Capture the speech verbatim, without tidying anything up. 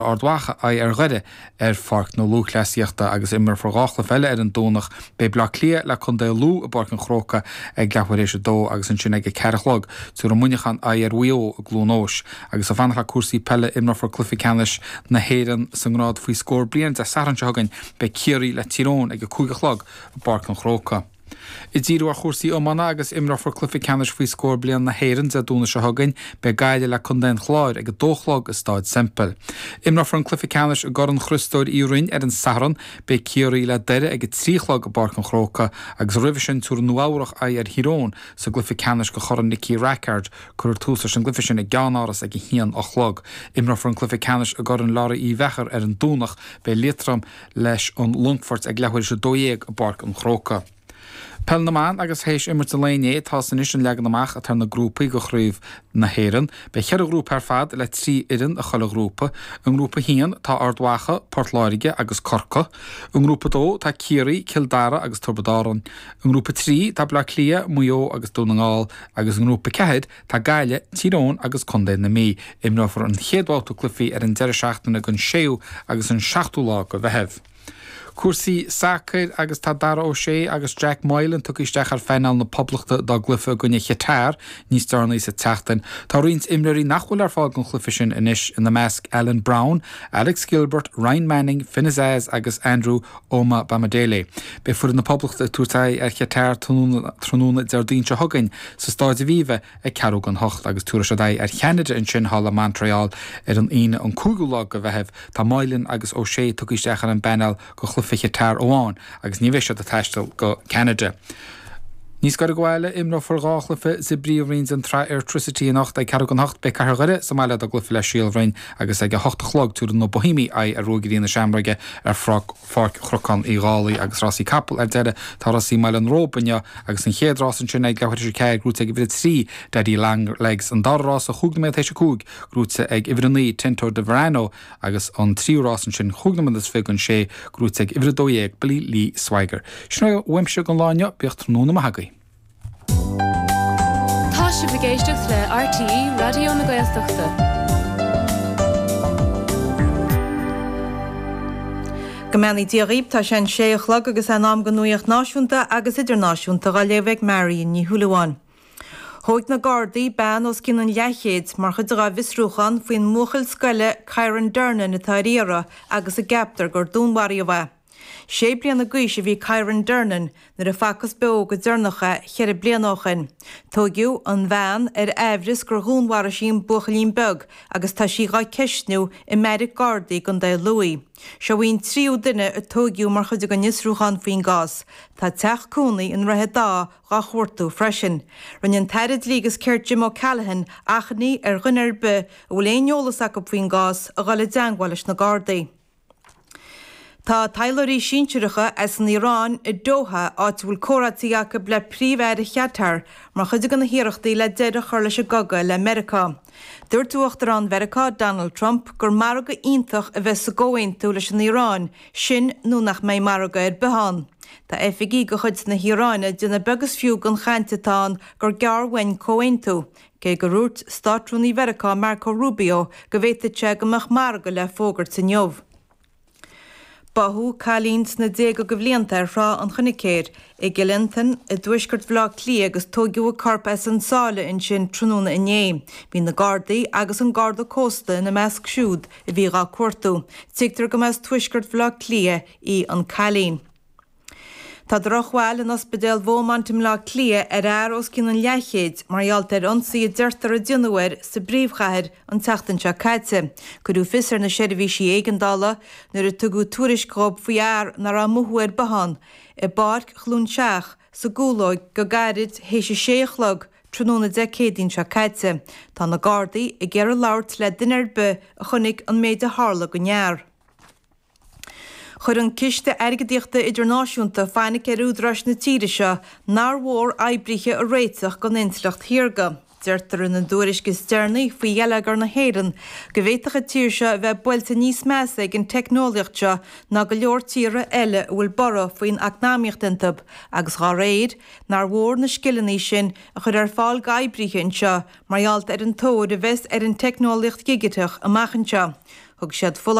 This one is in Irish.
Ardwacha ai ar ghuide ar farc nó lúchleasíochta agus immer forgáchla felle ar an dónach be blaclia le chun dé lú a barc an chróca ag gleachharéis dó agus an sin ag ceirichlog tú ra muinechan ai ar wío a glúnós agus a fancha cuasaí pelle immer for cluficanis na héan san grád faoi scór blian a saran se hagan be ciarí le tirón ag a cúigechlog a barc an chróca. I ddíú a chósaí ómana agus imra for cluficanis faoi scór blian na héan a dúna se hagan be gaile le chun chláir ag a dóchlog a stáid sempel. Imra for an cluficanis a gar an chrustóir írin ar an saran be ciarí le deire ag a tríchlog a barc an chróca agus rivisin túr nuáireach ai ar hirón sa gluficanis go choran Nicky Rackard chuir túsar an glufisin ag ganáras ag a hían a chlog. Imra for an cluficanis a gar an lára í vechar ar an dúnach be litram leis an lungfort ag lehuiir se dóéag a barc an chróca. Pel na man agus héis immer te léine tá san is an legan amach a tar na grúpa go chríomh na héan, be chear a grúp ar fad le trí irin a chola grúpa, an grúpa hían tá ardwacha, Portláirige agus Corca, an grúpa dó tá Ciarí, Kildara agus Turbadáran, an grúpa trí tá Blaclia, Muyo agus Dúnagáil agus an grúpa cehead tá Gaile, Tírón agus Condé na mí, imra for an chéadháta clufií ar an deire seachtainna gon séú agus an seachtú lá go bheitheh. Cuasaí Sacr agus tá Dara ó sé agus Jack Moylan tu isteach ar feinál na poblachta dá glufa gonne chetáir níos darna sa teachtain. Tá rins imreirí nachhfuil ar fáil gon chlufisin inis in na measc Alan Brown, Alex Gilbert, Ryan Manning, Finnezaz agus Andrew Oma Bamadele. Be fuair na poblachta túirtaí ar chetáir trónúna deardín se thugain sa stáid a bhíve ag cearú an hocht agus túra se daí ar cheanide in sin hall a Montreal ar an ine an cúgúlá go bheitheh tá Moylan agus ó sé tu isteach ar an benál go fiche tar óán agus ní bheith se a teistal go Canada. Nís gar gháile imra for gáchlafa sa bríomhrín an tra electricity in nacht ag cearú an hocht be cargare sa máile a glufa le síalhrain agus ag a hochtachlog túr nó bohíimi ai a rógirí na seamraige ar frog farc chrocán í gálaí agus rasí capel ar deire tá rasí meile an rópanne agus an chéadrás an sin ag lehair sé ceir grúte ag bhid trí dadí lang legs an darrás a chuúgna éis cúg grúte ag ibhraní Tinto de Verano agus an tríúrás an sin chuúgna is fi an sé grúte ag ibhradóéag Billy Lee Swiger. Sna weimse an láine beocht tróna mahagaí. Tá si bhgéisteach le R T E Radio na Gaeltachta. Gomení diaríb tá sin sé chlag agus an am go nuíocht náisiúnta agus idirnáisiúnta ga léveh Mary ní Thuúlaháin. Thóg na Gardaí ban os cin an leichéad mar chud a visrúchan faoin móchail scoile Kieran Durnan na Táiríara agus a gaptar gur dúnhaí a bheith. sé blian na gcuise bhí Kieran Durnan nar a facas be go dúrnacha cheir blianóchan. Tógiú an bhean ar éhris gur húnhhar sin buchalín beg agus tá sí gá ceisnú i Merrick Gardaí gon dé Louis. Se bhíon tríú duine a tógiú mar chuide go nisrúchan faoin gás. Tá teachcúnaí in rathe dá gá chuirtú freisin. Rinnean teirid lígus ceirt Jim O'Callaghan achaní ar ghuinar be ó léonolalas go faoin gás a gáile deanghailes na Gardaí. Tá tailorí síntúiricha as an Irán i Doha áit bhfuil córatíach le príomhéir cheatar mar chuide gan na hiireachtaí le deireadh chuir leis a gaga le America. Dúirtúachtar an Merica Donald Trump gur marga ionintach a bheith sa ggóhain tú leis an Irán sin nó nach mé marga ar behan. Tá F I G go chuid na Hiráine duna begus fiú gan chaintetán gur gearhain cóhain tú. Cé go rút státrúnaí Merica Marco Rubio go bhhéite go meach marga le fógart sa neomh. Bathú chalíns na dé go go bhblianta ar rá an chunicéir i Gillinton i dúisgurt bhlá clí agus tógiú a carpa an sála in sin trúna inné. Bhí na Gardaí agus an Garda Costa na measc siúd i bhí gá cuartú, tigtar go meas tuisgurt bhlá clia í an chalín. Tá drochháil in ospedéal bhómantim lá clia ar air os cin an leichéad margheallt ar ionsaí a deirtar a dionúir sa bríomhchathir an teachtainse caite. Gurú fisar na seirbhí sí éigeandála nuair a tugadh túriscób faoi air nar a muthúir behan i barc chlún seach sa gúlóid go gairid hééis sé séchlog tróna decéadín se caite. Tá na Gardaí i ggéar labhart le duine be a chunig an méid a hála go near. Chur an ciste airgadíochta idirnáisiúnta féinnig ar údras na tíiri seo nar mhór eibrithe a réiteach go inslacht thiarga. Deirtar an dúris go stearnaí faoi dhéalagar na héireann, go bhhéiteach a tíir seo bheith builte níos measa ag an technoliacht seo ná go leor tíre eile bhfuil bara faoin acnáíochtantab agus gá réad nar mhór na scileanní sin a chud ar fáil gaibrithe seo margheallt ar an tóir a bheits ar an technoliacht gigateach a maichanseo. thug siad